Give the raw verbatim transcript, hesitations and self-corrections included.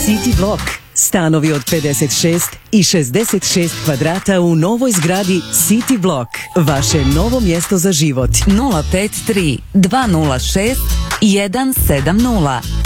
City Block. Stanovi od pedeset šest i šezdeset šest kvadrata u novoj zgradi City Block. Vaše novo mjesto za život. nula pet tri dva nula šest jedan sedam nula